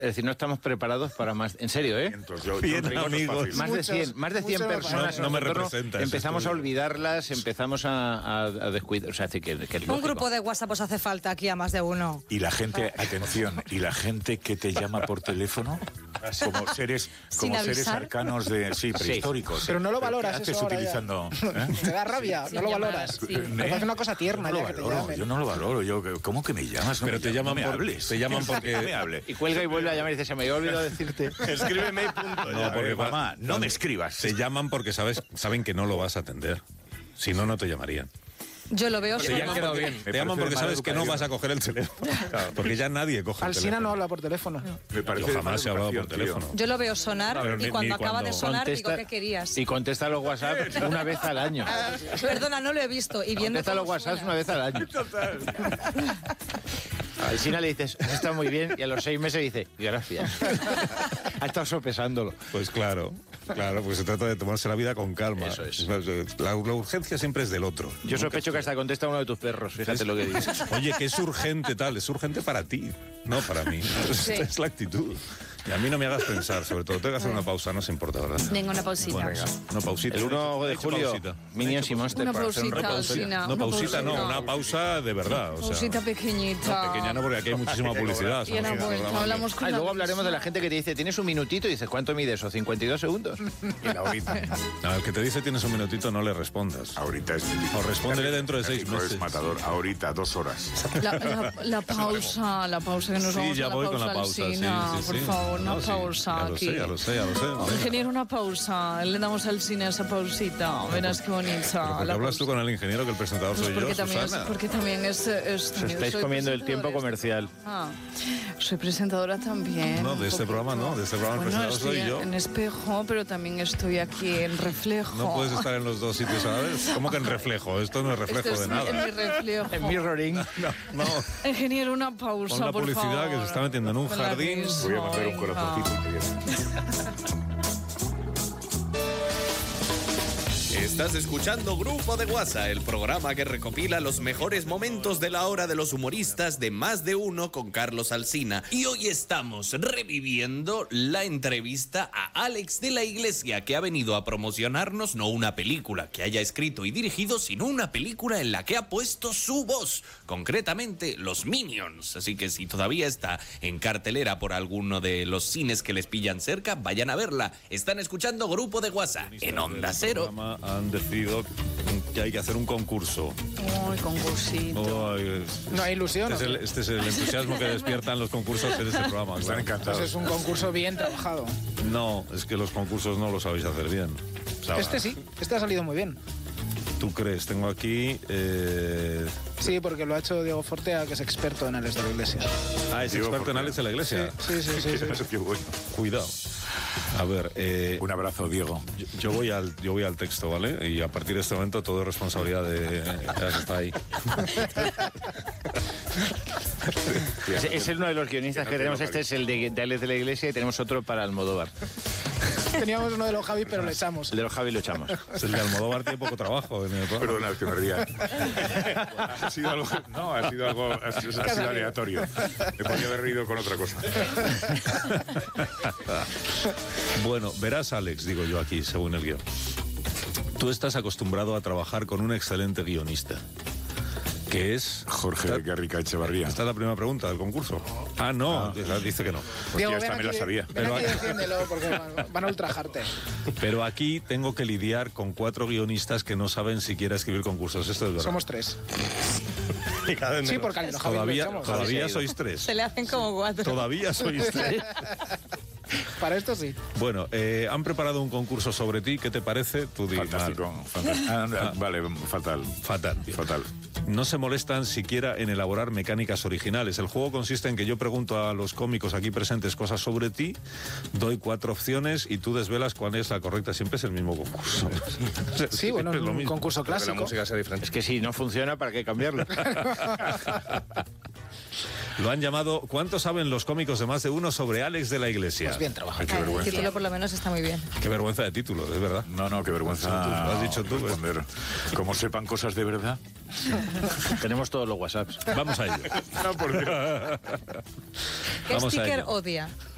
Es decir, no estamos preparados para más... En serio, ¿eh? Bien, amigos. Más de 100 personas. No me representa. Empezamos a olvidarlas, empezamos a descuidar. O sea, que es un grupo de WhatsApp os hace falta aquí a más de uno. Y la gente, atención, y la gente que te llama por teléfono como seres arcanos prehistóricos. Pero no lo valoras. ¿Qué haces eso utilizando? Te da rabia, no lo valoras. Sí. Me parece una cosa tierna. Yo no lo valoro. ¿Cómo que me llamas? Pero te llaman te llaman porque... No me hables. Y cuelga y vuelve a llamar y dice, se me había olvidado decirte. Escríbeme y punto. No, porque mamá, no me escribas. Te llaman porque saben que no lo vas a atender. Si no, no te llamarían. Yo lo veo Te solo. llaman porque sabes que no vas a coger el teléfono. Porque ya nadie coge el teléfono. Alsina no habla por teléfono. Yo jamás he hablado por teléfono. Yo lo veo sonar Claro, y cuando acaba cuando de sonar digo, ¿qué querías? Y contesta los WhatsApp una vez al año. Perdona, no lo he visto. Y viendo Contesta los cómo WhatsApp suena. una vez al año. A Alsina le dices, está muy bien, y a los 6 meses dice, gracias. Ha estado sopesándolo. Pues claro, pues se trata de tomarse la vida con calma. Eso es. La urgencia siempre es del otro. Yo sospecho que hasta contesta uno de tus perros, fíjate lo que dices. Oye, que es urgente tal, es urgente para ti, no para mí. Sí. Esta es la actitud. Y a mí no me hagas pensar, sobre todo. Tengo que hacer una pausa, no se importa, ¿verdad? Venga, una pausita. Bueno, venga, una pausita. El 1 de He hecho julio, pausita. Minions y Monster Una para hacer un pausita, repaso. Alsina. No, Una pausita no, pausita. una pausa de verdad. O sea, Pausita pequeñita. no, pequeña no, porque aquí hay muchísima publicidad. Y en la vuelta hablamos con Ah, la luego hablaremos de la misma. gente que te dice, tienes un minutito, y dices, ¿cuánto mide eso? 52 segundos. Y la ahorita. No, el que te dice tienes un minutito no le respondas. Ahorita es típico. O respóndele dentro de 6 meses. Es matador. Ahorita, 2 horas. La pausa que nos Sí, vamos ya a la voy pausa, con la pausa. Alsina, Sí, por sí. favor, una No, sí, pausa aquí. Ya lo sé. Ingeniero, una pausa. Le damos al cine esa pausita. Verás qué bonita. ¿Por qué hablas tú con el ingeniero que el presentador soy yo, Susana? Porque también es Estáis soy comiendo el tiempo presentadora. comercial. Soy presentadora también. No, de este programa no, de este programa el presentador estoy soy yo. en Espejo, pero también estoy aquí en Reflejo. No puedes estar en los dos sitios a la vez. ¿Cómo que en reflejo? Esto no es reflejo Esto es de nada. en mi reflejo. En mirroring. No. Ingeniero, una pausa, Pon la por publicidad favor. que se está metiendo en un Con la jardín. misma, Voy a mandar un venga. corazoncito. Estás escuchando Grupo de WhatsApp, el programa que recopila los mejores momentos de la hora de los humoristas de Más de Uno con Carlos Alsina. Y hoy estamos reviviendo la entrevista a Alex de la Iglesia, que ha venido a promocionarnos no una película que haya escrito y dirigido, sino una película en la que ha puesto su voz, concretamente Los Minions. Así que si todavía está en cartelera por alguno de los cines que les pillan cerca, vayan a verla. Están escuchando Grupo de WhatsApp en Onda Cero. Han decidido que hay que hacer un concurso. Ay, concursito. No hay ilusión. Este es el entusiasmo que despiertan los concursos en este programa. Están claro. encantados. Es un concurso bien trabajado. No, es que los concursos no los sabéis hacer bien. O sea, Este sí, este ha salido muy bien. ¿Tú crees? Tengo aquí... Sí, porque lo ha hecho Diego Fortea, que es experto en Alex de la Iglesia. es Diego experto en Fortea. Alex de la Iglesia. Sí. Qué bueno. Cuidado. A ver, Un abrazo, Diego. yo voy al texto, ¿vale? Y a partir de este momento todo es responsabilidad de... Está ahí. Es uno de los guionistas que tenemos. Este es el de Alex de la Iglesia y tenemos otro para Almodóvar. Teníamos uno de los Javi, pero lo echamos. El de los Javi lo echamos. Es el de Almodóvar, tiene poco trabajo en el programa. Perdona, es que me ría. Ha sido algo... No, ha sido aleatorio. Me podía haber reído con otra cosa. Bueno, verás, Alex, digo yo aquí, según el guión. Tú estás acostumbrado a trabajar con un excelente guionista, que es... Jorge Garrica Echevarría. Esta es la primera pregunta del concurso. Ah, no, dice que no. Pues Diego, ya ven esta me la aquí, sabía. Ven Pero aquí y aquí- defiéndelo, porque van a ultrajarte. Pero aquí tengo que lidiar con 4 guionistas que no saben siquiera escribir concursos. Esto es verdad. Somos 3. Sí, porque al de los Javi lo echamos. Todavía sois 3. Se le hacen como 4. Todavía sois 3. Para esto sí. Bueno, han preparado un concurso sobre ti. ¿Qué te parece? Tú di, Fantástico. Vale, fatal. Fatal. Fatal. No se molestan siquiera en elaborar mecánicas originales. El juego consiste en que yo pregunto a los cómicos aquí presentes cosas sobre ti, doy 4 opciones y tú desvelas cuál es la correcta. Siempre es el mismo concurso. Sí, bueno, Siempre es lo un mismo. concurso clásico. Es que si no funciona, ¿para qué cambiarlo? Lo han llamado ¿Cuánto saben los cómicos de Más de Uno sobre Alex de la Iglesia? Pues bien trabajado. Qué El vergüenza. título por lo menos está muy bien. Qué vergüenza de título, es verdad. No, qué vergüenza. Lo has dicho tú, responder. Como sepan cosas de verdad. Tenemos todos los WhatsApps. Vamos a ello. No, por Dios. ¿Qué Vamos a sticker ello. odia?